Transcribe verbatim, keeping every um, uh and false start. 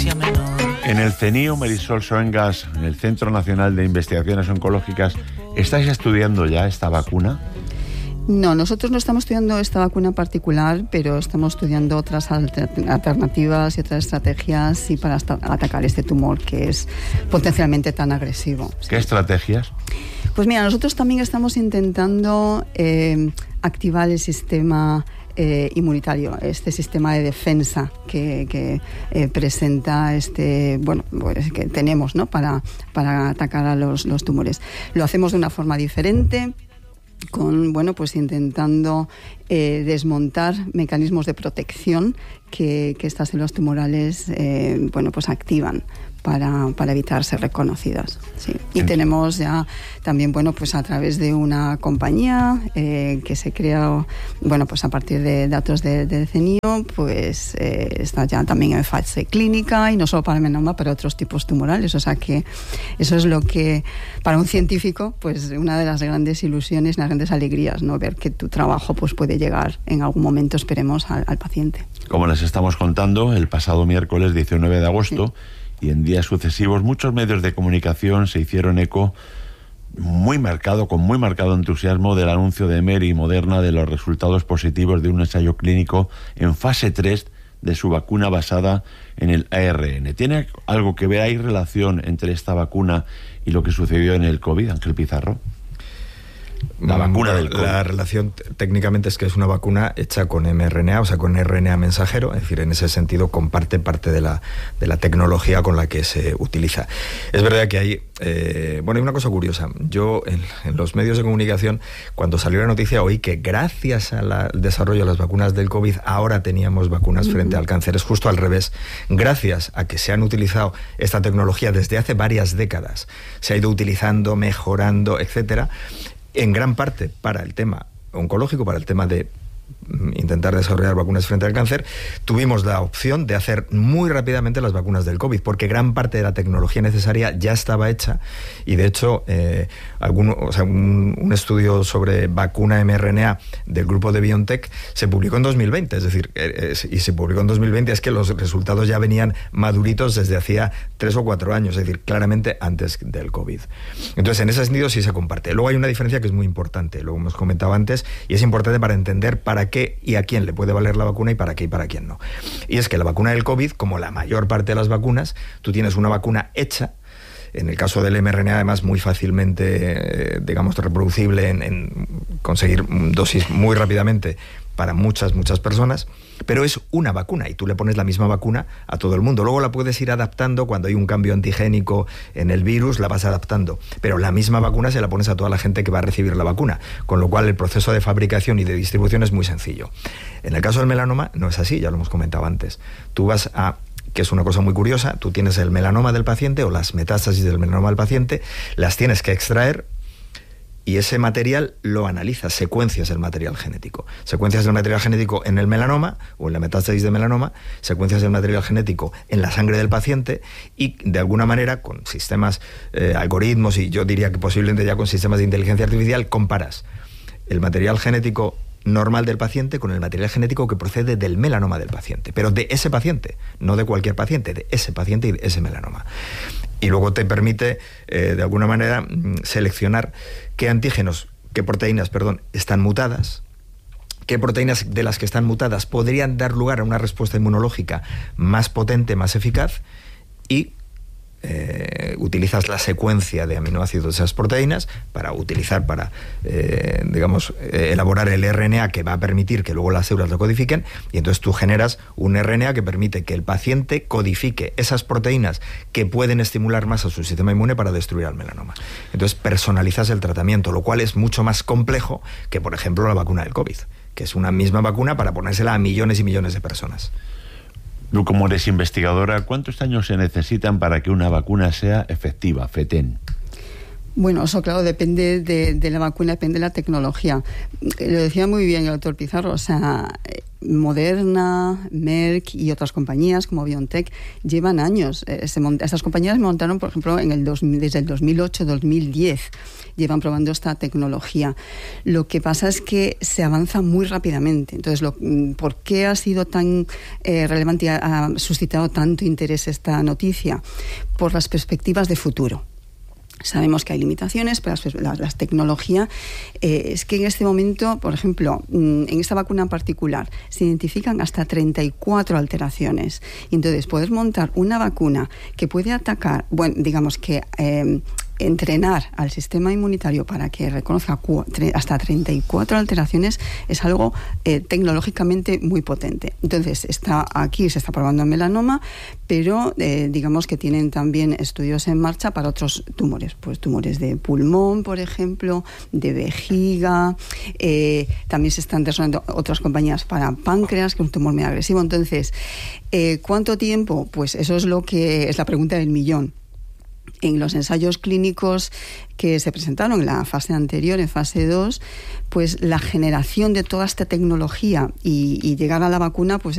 dolencia menor. En el CENIO, Marisol Soengas, en el Centro Nacional de Investigaciones Oncológicas, ¿estáis estudiando ya esta vacuna? No, nosotros no estamos estudiando esta vacuna particular, pero estamos estudiando otras alternativas y otras estrategias y para atacar este tumor que es potencialmente tan agresivo. ¿Qué estrategias? Pues mira, nosotros también estamos intentando eh, activar el sistema eh, inmunitario, este sistema de defensa que, que eh, presenta este, bueno, pues que tenemos, ¿no? para, para atacar a los, los tumores. Lo hacemos de una forma diferente, con, bueno, pues intentando eh, desmontar mecanismos de protección que, que estas células tumorales, eh, bueno, pues activan para, para evitar ser reconocidas. Sí. Y tenemos ya también, bueno, pues a través de una compañía eh, que se creó, bueno, pues a partir de datos de, de CENIO, pues eh, está ya también en fase clínica y no solo para el melanoma, para otros tipos tumorales. O sea que eso es lo que, para un científico, pues una de las grandes ilusiones, las grandes alegrías, ¿no? Ver que tu trabajo pues puede llegar en algún momento, esperemos, al, al paciente. Como les estamos contando, el pasado miércoles diecinueve de agosto, sí, y en días sucesivos muchos medios de comunicación se hicieron eco muy marcado, con muy marcado entusiasmo, del anuncio de Merck y Moderna de los resultados positivos de un ensayo clínico en fase tres de su vacuna basada en el A R N. ¿Tiene algo que ver, hay relación entre esta vacuna y lo que sucedió en el COVID, Ángel Pizarro? La vacuna del COVID. La relación técnicamente es que es una vacuna hecha con mRNA, o sea, con R N A mensajero, es decir, en ese sentido comparte parte de la, de la tecnología con la que se utiliza. Es verdad que hay, eh, bueno, hay una cosa curiosa. Yo en, en los medios de comunicación, cuando salió la noticia, oí que gracias al desarrollo de las vacunas del COVID ahora teníamos vacunas frente al cáncer. Es justo al revés. Gracias a que se han utilizado esta tecnología desde hace varias décadas, se ha ido utilizando, mejorando, etcétera, en gran parte para el tema oncológico, para el tema de intentar desarrollar vacunas frente al cáncer, tuvimos la opción de hacer muy rápidamente las vacunas del COVID, porque gran parte de la tecnología necesaria ya estaba hecha y de hecho eh, algún, o sea, un, un estudio sobre vacuna mRNA del grupo de BioNTech se publicó en dos mil veinte, es decir, eh, eh, y se publicó en dos mil veinte, es que los resultados ya venían maduritos desde hacía tres o cuatro años, es decir, claramente antes del COVID. Entonces, en ese sentido sí se comparte. Luego hay una diferencia que es muy importante, lo hemos comentado antes, y es importante para entender para para qué y a quién le puede valer la vacuna y para qué y para quién no. Y es que la vacuna del COVID, como la mayor parte de las vacunas, tú tienes una vacuna hecha, en el caso del mRNA además muy fácilmente, eh, digamos, reproducible en, en conseguir dosis muy rápidamente para muchas, muchas personas, pero es una vacuna y tú le pones la misma vacuna a todo el mundo. Luego la puedes ir adaptando cuando hay un cambio antigénico en el virus, la vas adaptando, pero la misma vacuna se la pones a toda la gente que va a recibir la vacuna, con lo cual el proceso de fabricación y de distribución es muy sencillo. En el caso del melanoma no es así, ya lo hemos comentado antes. Tú vas a, que es una cosa muy curiosa, tú tienes el melanoma del paciente o las metástasis del melanoma del paciente, las tienes que extraer, y ese material lo analiza, secuencias el material genético. Secuencias del material genético en el melanoma o en la metástasis de melanoma, secuencias del material genético en la sangre del paciente y, de alguna manera, con sistemas, eh, algoritmos y yo diría que posiblemente ya con sistemas de inteligencia artificial, comparas el material genético normal del paciente con el material genético que procede del melanoma del paciente, pero de ese paciente, no de cualquier paciente, de ese paciente y de ese melanoma. Y luego te permite, eh, de alguna manera, seleccionar qué antígenos, qué proteínas, perdón, están mutadas, qué proteínas de las que están mutadas podrían dar lugar a una respuesta inmunológica más potente, más eficaz, y Eh, utilizas la secuencia de aminoácidos de esas proteínas para utilizar, para, eh, digamos, eh, elaborar el R N A que va a permitir que luego las células lo codifiquen, y entonces tú generas un R N A que permite que el paciente codifique esas proteínas que pueden estimular más a su sistema inmune para destruir al melanoma. Entonces personalizas el tratamiento, lo cual es mucho más complejo que, por ejemplo, la vacuna del COVID, que es una misma vacuna para ponérsela a millones y millones de personas. Tú, como eres investigadora, ¿cuántos años se necesitan para que una vacuna sea efectiva, FETEN? Bueno, eso claro, depende de, de la vacuna, depende de la tecnología. Lo decía muy bien el doctor Pizarro, o sea, Moderna, Merck y otras compañías como BioNTech llevan años. Eh, se mont- estas compañías montaron, por ejemplo, en el dos mil, desde el dos mil ocho dos mil diez llevan probando esta tecnología. Lo que pasa es que se avanza muy rápidamente. Entonces, lo, ¿por qué ha sido tan eh, relevante y ha, ha suscitado tanto interés esta noticia? Por las perspectivas de futuro. Sabemos que hay limitaciones, pero la, la tecnología eh, es que en este momento, por ejemplo, en esta vacuna en particular, se identifican hasta treinta y cuatro alteraciones. Entonces, poder montar una vacuna que puede atacar, bueno, digamos que eh, entrenar al sistema inmunitario para que reconozca cu- tre- hasta treinta y cuatro alteraciones es algo eh, tecnológicamente muy potente. Entonces, está aquí se está probando en melanoma, pero eh, digamos que tienen también estudios en marcha para otros tumores, pues tumores de pulmón, por ejemplo, de vejiga, eh, también se están desarrollando otras compañías para páncreas, que es un tumor muy agresivo. Entonces, eh, ¿cuánto tiempo? Pues eso es lo que es la pregunta del millón. En los ensayos clínicos que se presentaron en la fase anterior, en fase dos, pues la generación de toda esta tecnología y, y llegar a la vacuna, pues